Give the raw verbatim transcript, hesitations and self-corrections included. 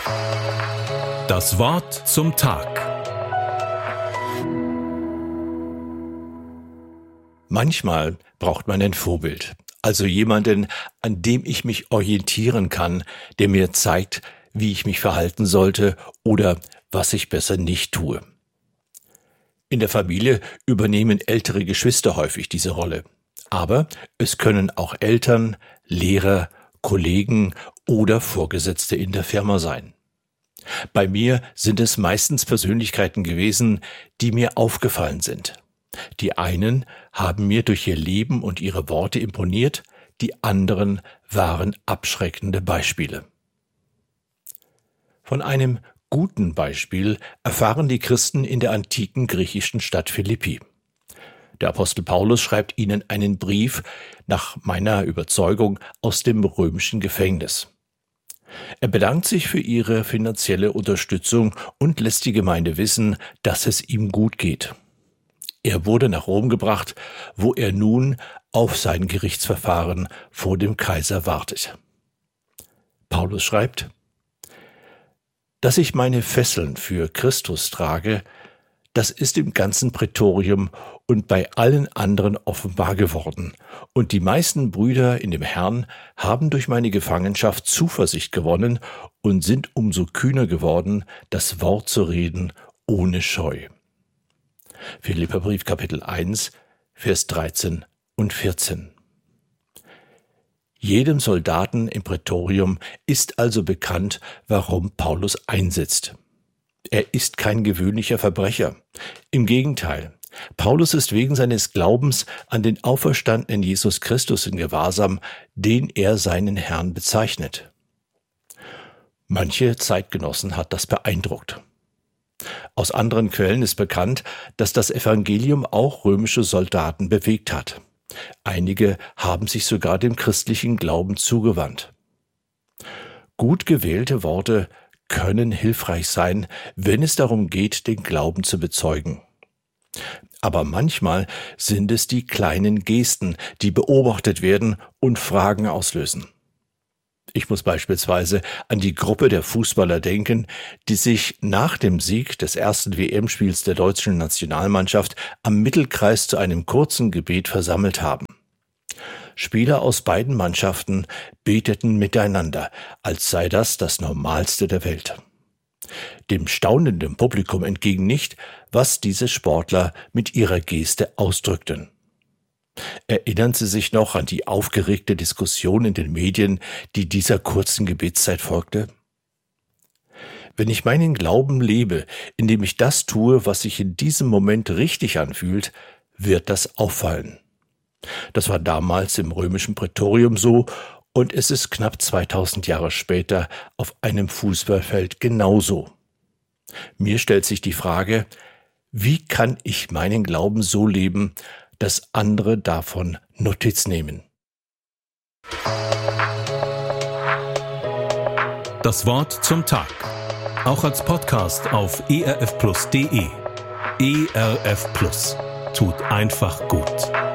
Das Wort zum Tag. Manchmal braucht man ein Vorbild, also jemanden, an dem ich mich orientieren kann, der mir zeigt, wie ich mich verhalten sollte oder was ich besser nicht tue. In der Familie übernehmen ältere Geschwister häufig diese Rolle, aber es können auch Eltern, Lehrer, Kollegen oder Vorgesetzte in der Firma sein. Bei mir sind es meistens Persönlichkeiten gewesen, die mir aufgefallen sind. Die einen haben mir durch ihr Leben und ihre Worte imponiert, die anderen waren abschreckende Beispiele. Von einem guten Beispiel erfahren die Christen in der antiken griechischen Stadt Philippi. Der Apostel Paulus schreibt ihnen einen Brief, nach meiner Überzeugung aus dem römischen Gefängnis. Er bedankt sich für ihre finanzielle Unterstützung und lässt die Gemeinde wissen, dass es ihm gut geht. Er wurde nach Rom gebracht, wo er nun auf sein Gerichtsverfahren vor dem Kaiser wartet. Paulus schreibt: Dass ich meine Fesseln für Christus trage, das ist im ganzen Prätorium und bei allen anderen offenbar geworden. Und die meisten Brüder in dem Herrn haben durch meine Gefangenschaft Zuversicht gewonnen und sind umso kühner geworden, das Wort zu reden ohne Scheu. Philipperbrief Kapitel eins, Vers dreizehn und vierzehn. Jedem Soldaten im Prätorium ist also bekannt, warum Paulus einsetzt. Er ist kein gewöhnlicher Verbrecher. Im Gegenteil, Paulus ist wegen seines Glaubens an den auferstandenen Jesus Christus in Gewahrsam, den er seinen Herrn bezeichnet. Manche Zeitgenossen hat das beeindruckt. Aus anderen Quellen ist bekannt, dass das Evangelium auch römische Soldaten bewegt hat. Einige haben sich sogar dem christlichen Glauben zugewandt. Gut gewählte Worte können hilfreich sein, wenn es darum geht, den Glauben zu bezeugen. Aber manchmal sind es die kleinen Gesten, die beobachtet werden und Fragen auslösen. Ich muss beispielsweise an die Gruppe der Fußballer denken, die sich nach dem Sieg des ersten W M-Spiels der deutschen Nationalmannschaft am Mittelkreis zu einem kurzen Gebet versammelt haben. Spieler aus beiden Mannschaften beteten miteinander, als sei das das Normalste der Welt. Dem staunenden Publikum entging nicht, was diese Sportler mit ihrer Geste ausdrückten. Erinnern Sie sich noch an die aufgeregte Diskussion in den Medien, die dieser kurzen Gebetszeit folgte? Wenn ich meinen Glauben lebe, indem ich das tue, was sich in diesem Moment richtig anfühlt, wird das auffallen. Das war damals im römischen Prätorium so und es ist knapp zweitausend Jahre später auf einem Fußballfeld genauso. Mir stellt sich die Frage, wie kann ich meinen Glauben so leben, dass andere davon Notiz nehmen? Das Wort zum Tag. Auch als Podcast auf e r f plus punkt d e. E R F Plus. Tut einfach gut.